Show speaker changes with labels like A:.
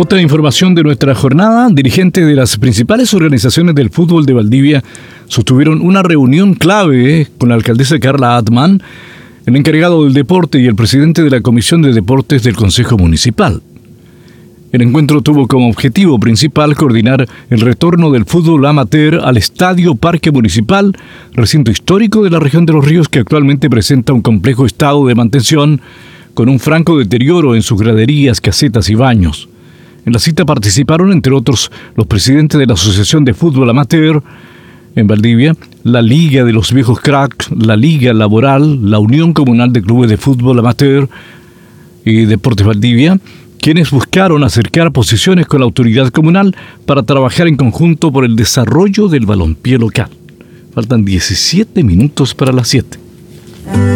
A: Otra información de nuestra jornada: dirigentes de las principales organizaciones del fútbol de Valdivia sostuvieron una reunión clave con la alcaldesa Carla Atman, el encargado del deporte y el presidente de la Comisión de Deportes del Consejo Municipal. El encuentro tuvo como objetivo principal coordinar el retorno del fútbol amateur al Estadio Parque Municipal, recinto histórico de la región de Los Ríos que actualmente presenta un complejo estado de mantención con un franco deterioro en sus graderías, casetas y baños. En la cita participaron, entre otros, los presidentes de la Asociación de Fútbol Amateur en Valdivia, la Liga de los Viejos Cracks, la Liga Laboral, la Unión Comunal de Clubes de Fútbol Amateur y Deportes Valdivia, quienes buscaron acercar posiciones con la autoridad comunal para trabajar en conjunto por el desarrollo del balompié local. Faltan 17 minutos para las 7.